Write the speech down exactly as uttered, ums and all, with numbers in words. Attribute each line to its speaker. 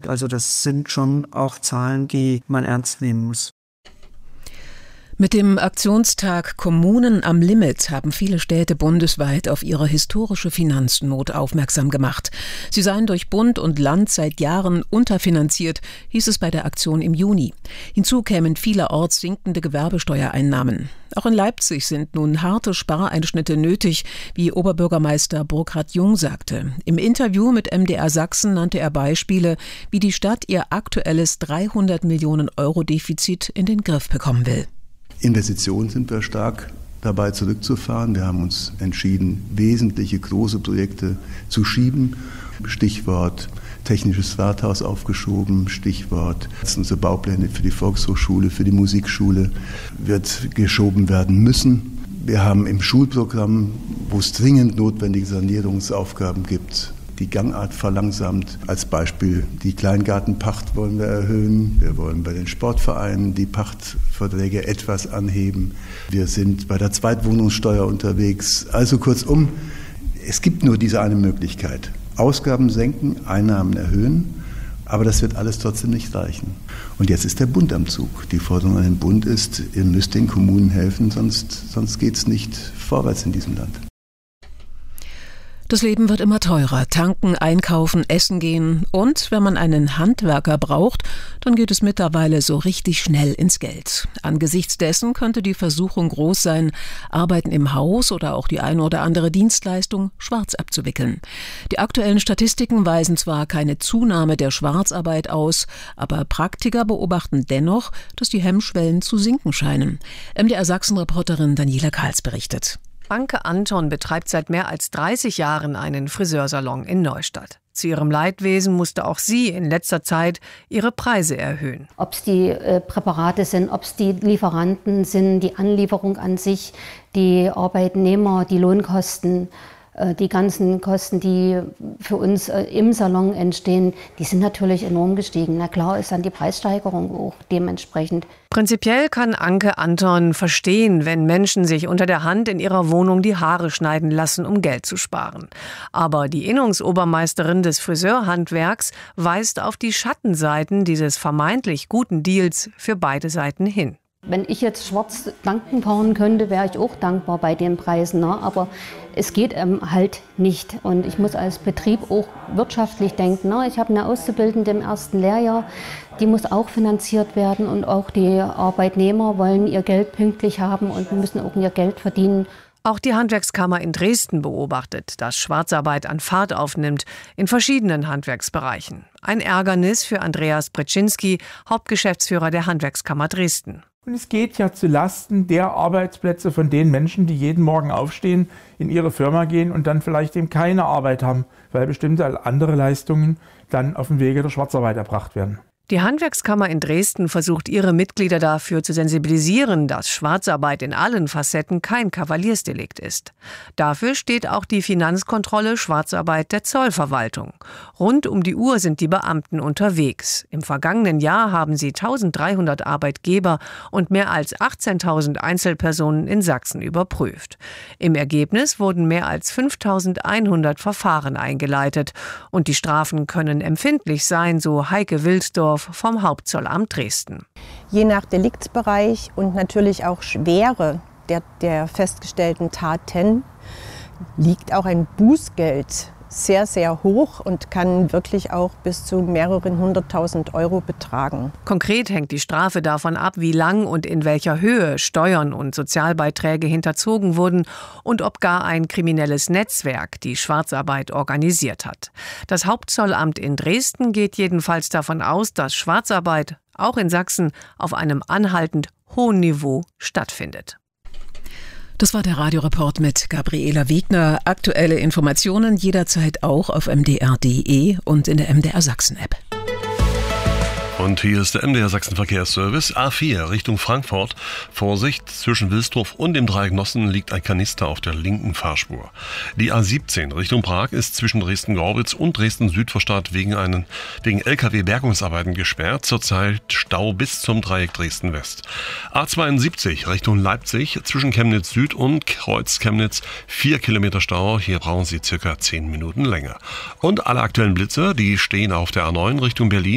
Speaker 1: Also das sind schon auch Zahlen, die man ernst nehmen muss.
Speaker 2: Mit dem Aktionstag Kommunen am Limit haben viele Städte bundesweit auf ihre historische Finanznot aufmerksam gemacht. Sie seien durch Bund und Land seit Jahren unterfinanziert, hieß es bei der Aktion im Juni. Hinzu kämen vielerorts sinkende Gewerbesteuereinnahmen. Auch in Leipzig sind nun harte Spareinschnitte nötig, wie Oberbürgermeister Burkhard Jung sagte. Im Interview mit M D R Sachsen nannte er Beispiele, wie die Stadt ihr aktuelles dreihundert Millionen Euro Defizit in den Griff bekommen will.
Speaker 3: Investitionen sind wir stark dabei zurückzufahren. Wir haben uns entschieden, wesentliche große Projekte zu schieben. Stichwort Technisches Rathaus aufgeschoben, Stichwort unsere Baupläne für die Volkshochschule, für die Musikschule wird geschoben werden müssen. Wir haben im Schulprogramm, wo es dringend notwendige Sanierungsaufgaben gibt, die Gangart verlangsamt. Als Beispiel die Kleingartenpacht wollen wir erhöhen. Wir wollen bei den Sportvereinen die Pachtverträge etwas anheben. Wir sind bei der Zweitwohnungssteuer unterwegs. Also kurzum, es gibt nur diese eine Möglichkeit. Ausgaben senken, Einnahmen erhöhen. Aber das wird alles trotzdem nicht reichen. Und jetzt ist der Bund am Zug. Die Forderung an den Bund ist, ihr müsst den Kommunen helfen, sonst, sonst geht es nicht vorwärts in diesem Land.
Speaker 2: Das Leben wird immer teurer. Tanken, einkaufen, essen gehen. Und wenn man einen Handwerker braucht, dann geht es mittlerweile so richtig schnell ins Geld. Angesichts dessen könnte die Versuchung groß sein, Arbeiten im Haus oder auch die eine oder andere Dienstleistung schwarz abzuwickeln. Die aktuellen Statistiken weisen zwar keine Zunahme der Schwarzarbeit aus, aber Praktiker beobachten dennoch, dass die Hemmschwellen zu sinken scheinen. M D R Sachsen-Reporterin Daniela Karls berichtet.
Speaker 4: Anke Anton betreibt seit mehr als dreißig Jahren einen Friseursalon in Neustadt. Zu ihrem Leidwesen musste auch sie in letzter Zeit ihre Preise erhöhen.
Speaker 5: Ob es die äh, Präparate sind, ob es die Lieferanten sind, die Anlieferung an sich, die Arbeitnehmer, die Lohnkosten, äh, die ganzen Kosten, die für uns äh, im Salon entstehen, die sind natürlich enorm gestiegen. Na klar ist dann die Preissteigerung auch dementsprechend.
Speaker 4: Prinzipiell kann Anke Anton verstehen, wenn Menschen sich unter der Hand in ihrer Wohnung die Haare schneiden lassen, um Geld zu sparen. Aber die Innungsobermeisterin des Friseurhandwerks weist auf die Schattenseiten dieses vermeintlich guten Deals für beide Seiten hin.
Speaker 5: Wenn ich jetzt schwarz tanken fahren könnte, wäre ich auch dankbar bei den Preisen. Ne? Aber es geht ähm, halt nicht. Und ich muss als Betrieb auch wirtschaftlich denken. Ne? Ich habe eine Auszubildende im ersten Lehrjahr, die muss auch finanziert werden. Und auch die Arbeitnehmer wollen ihr Geld pünktlich haben und müssen auch ihr Geld verdienen.
Speaker 4: Auch die Handwerkskammer in Dresden beobachtet, dass Schwarzarbeit an Fahrt aufnimmt in verschiedenen Handwerksbereichen. Ein Ärgernis für Andreas Brzezinski, Hauptgeschäftsführer der Handwerkskammer Dresden.
Speaker 6: Und es geht ja zu Lasten der Arbeitsplätze von den Menschen, die jeden Morgen aufstehen, in ihre Firma gehen und dann vielleicht eben keine Arbeit haben, weil bestimmte andere Leistungen dann auf dem Wege der Schwarzarbeit erbracht werden.
Speaker 4: Die Handwerkskammer in Dresden versucht, ihre Mitglieder dafür zu sensibilisieren, dass Schwarzarbeit in allen Facetten kein Kavaliersdelikt ist. Dafür steht auch die Finanzkontrolle Schwarzarbeit der Zollverwaltung. Rund um die Uhr sind die Beamten unterwegs. Im vergangenen Jahr haben sie eintausenddreihundert Arbeitgeber und mehr als achtzehntausend Einzelpersonen in Sachsen überprüft. Im Ergebnis wurden mehr als fünftausendeinhundert Verfahren eingeleitet. Und die Strafen können empfindlich sein, so Heike Wilsdorf vom Hauptzollamt Dresden.
Speaker 7: Je nach Deliktsbereich und natürlich auch Schwere der, der festgestellten Taten liegt auch ein Bußgeld sehr, sehr hoch und kann wirklich auch bis zu mehreren hunderttausend Euro betragen.
Speaker 4: Konkret hängt die Strafe davon ab, wie lang und in welcher Höhe Steuern und Sozialbeiträge hinterzogen wurden und ob gar ein kriminelles Netzwerk die Schwarzarbeit organisiert hat. Das Hauptzollamt in Dresden geht jedenfalls davon aus, dass Schwarzarbeit auch in Sachsen auf einem anhaltend hohen Niveau stattfindet.
Speaker 2: Das war der Radioreport mit Gabriela Wegner. Aktuelle Informationen jederzeit auch auf m d r punkt d e und in der M D R Sachsen App.
Speaker 8: Und hier ist der M D R Sachsen Verkehrsservice. A vier Richtung Frankfurt. Vorsicht, zwischen Wilsdorf und dem Dreieck Nossen liegt ein Kanister auf der linken Fahrspur. Die A siebzehn Richtung Prag ist zwischen Dresden-Gorbitz und Dresden-Südvorstadt wegen, einen, wegen L K W-Bergungsarbeiten gesperrt. Zurzeit Stau bis zum Dreieck Dresden-West. A zweiundsiebzig Richtung Leipzig zwischen Chemnitz Süd und Kreuz Chemnitz. Vier Kilometer Stau. Hier brauchen Sie circa zehn Minuten länger. Und alle aktuellen Blitze, die stehen auf der A neun Richtung Berlin.